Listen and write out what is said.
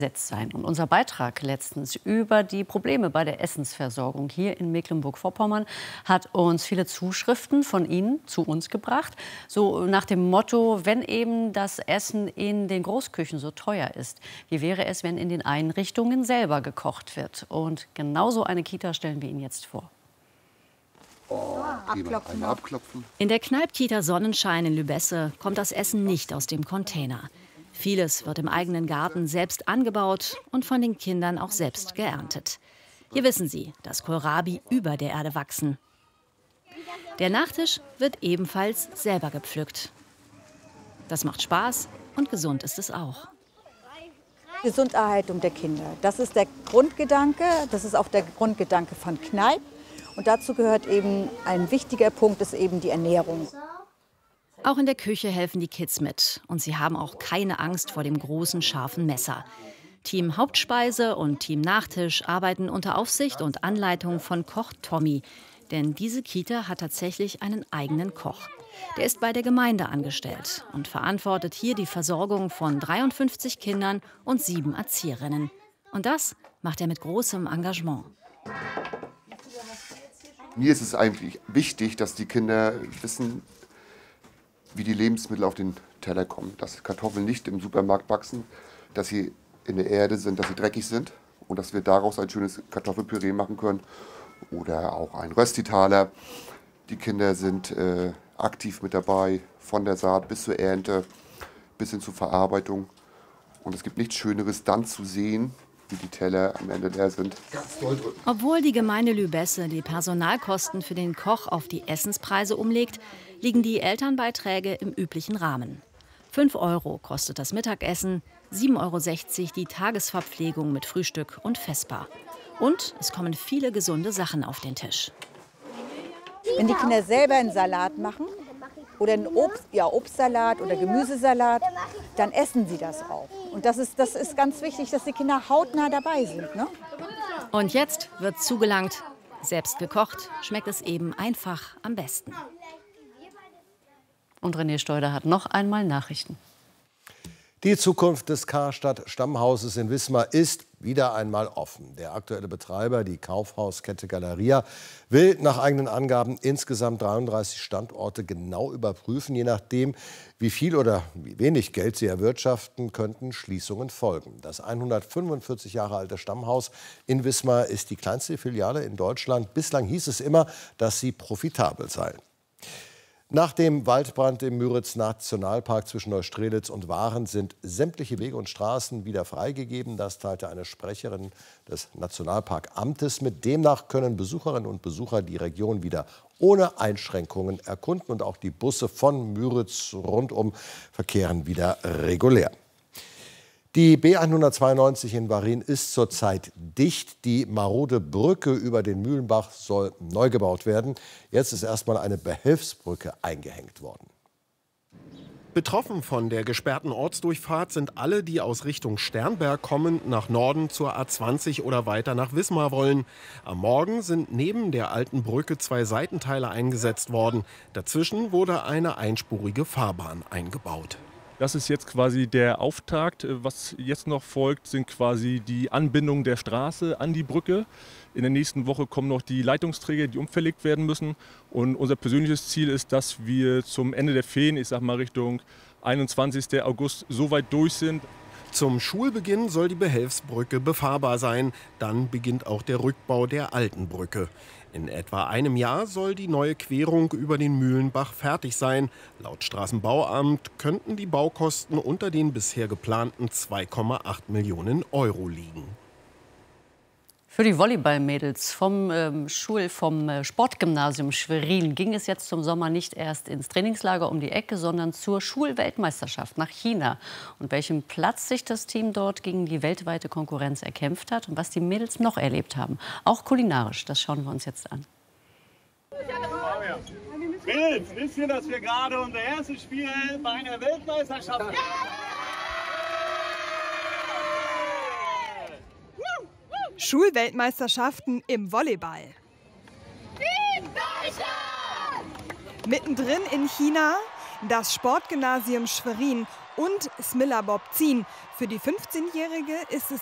sein. Und unser Beitrag letztens über die Probleme bei der Essensversorgung hier in Mecklenburg-Vorpommern hat uns viele Zuschriften von Ihnen zu uns gebracht. So nach dem Motto, wenn eben das Essen in den Großküchen so teuer ist, wie wäre es, wenn in den Einrichtungen selber gekocht wird? Und genauso eine Kita stellen wir Ihnen jetzt vor. Abklopfen. In der Kneipp-Kita Sonnenschein in Lübesse kommt das Essen nicht aus dem Container. Vieles wird im eigenen Garten selbst angebaut und von den Kindern auch selbst geerntet. Hier wissen sie, dass Kohlrabi über der Erde wachsen. Der Nachtisch wird ebenfalls selber gepflückt. Das macht Spaß und gesund ist es auch. Gesunderhaltung der Kinder, das ist der Grundgedanke, das ist auch der Grundgedanke von Kneipp. Und dazu gehört eben ein wichtiger Punkt, ist eben die Ernährung. Auch in der Küche helfen die Kids mit. Und sie haben auch keine Angst vor dem großen, scharfen Messer. Team Hauptspeise und Team Nachtisch arbeiten unter Aufsicht und Anleitung von Koch Tommy. Denn diese Kita hat tatsächlich einen eigenen Koch. Der ist bei der Gemeinde angestellt und verantwortet hier die Versorgung von 53 Kindern und 7 Erzieherinnen. Und das macht er mit großem Engagement. Mir ist es eigentlich wichtig, dass die Kinder wissen, wie die Lebensmittel auf den Teller kommen. Dass Kartoffeln nicht im Supermarkt wachsen, dass sie in der Erde sind, dass sie dreckig sind und dass wir daraus ein schönes Kartoffelpüree machen können oder auch ein Röstitaler. Die Kinder sind aktiv mit dabei, von der Saat bis zur Ernte, bis hin zur Verarbeitung. Und es gibt nichts Schöneres, dann zu sehen, wie die Teller am Ende leer sind. Obwohl die Gemeinde Lübesse die Personalkosten für den Koch auf die Essenspreise umlegt, liegen die Elternbeiträge im üblichen Rahmen. 5 € kostet das Mittagessen, 7,60 € die Tagesverpflegung mit Frühstück und Vesper. Und es kommen viele gesunde Sachen auf den Tisch. Wenn die Kinder selber einen Salat machen oder einen Obstsalat oder Gemüsesalat, dann essen sie das auch. Und das ist ganz wichtig, dass die Kinder hautnah dabei sind, ne? Und jetzt wird zugelangt. Selbst gekocht schmeckt es eben einfach am besten. Und René Steuder hat noch einmal Nachrichten. Die Zukunft des Karstadt-Stammhauses in Wismar ist wieder einmal offen. Der aktuelle Betreiber, die Kaufhauskette Galeria, will nach eigenen Angaben insgesamt 33 Standorte genau überprüfen. Je nachdem, wie viel oder wie wenig Geld sie erwirtschaften, könnten Schließungen folgen. Das 145 Jahre alte Stammhaus in Wismar ist die kleinste Filiale in Deutschland. Bislang hieß es immer, dass sie profitabel sei. Nach dem Waldbrand im Müritz-Nationalpark zwischen Neustrelitz und Waren sind sämtliche Wege und Straßen wieder freigegeben. Das teilte eine Sprecherin des Nationalparkamtes mit. Demnach können Besucherinnen und Besucher die Region wieder ohne Einschränkungen erkunden. Und auch die Busse von Müritz rundum verkehren wieder regulär. Die B192 in Warin ist zurzeit dicht. Die marode Brücke über den Mühlenbach soll neu gebaut werden. Jetzt ist erstmal eine Behelfsbrücke eingehängt worden. Betroffen von der gesperrten Ortsdurchfahrt sind alle, die aus Richtung Sternberg kommen, nach Norden zur A20 oder weiter nach Wismar wollen. Am Morgen sind neben der alten Brücke 2 Seitenteile eingesetzt worden. Dazwischen wurde eine einspurige Fahrbahn eingebaut. Das ist jetzt quasi der Auftakt. Was jetzt noch folgt, sind quasi die Anbindung der Straße an die Brücke. In der nächsten Woche kommen noch die Leitungsträger, die umverlegt werden müssen. Und unser persönliches Ziel ist, dass wir zum Ende der Ferien, ich sag mal Richtung 21. August, so weit durch sind. Zum Schulbeginn soll die Behelfsbrücke befahrbar sein. Dann beginnt auch der Rückbau der alten Brücke. In etwa einem Jahr soll die neue Querung über den Mühlenbach fertig sein. Laut Straßenbauamt könnten die Baukosten unter den bisher geplanten 2,8 Millionen € liegen. Für die Volleyballmädels vom Sportgymnasium Schwerin ging es jetzt zum Sommer nicht erst ins Trainingslager um die Ecke, sondern zur Schulweltmeisterschaft nach China. Und welchen Platz sich das Team dort gegen die weltweite Konkurrenz erkämpft hat und was die Mädels noch erlebt haben. Auch kulinarisch, das schauen wir uns jetzt an. Mädels, wisst ihr, dass wir gerade unser erstes Spiel bei einer Weltmeisterschaft haben? Schulweltmeisterschaften im Volleyball. Mittendrin in China das Sportgymnasium Schwerin und Smilla Bob ziehen. Für die 15-Jährige ist es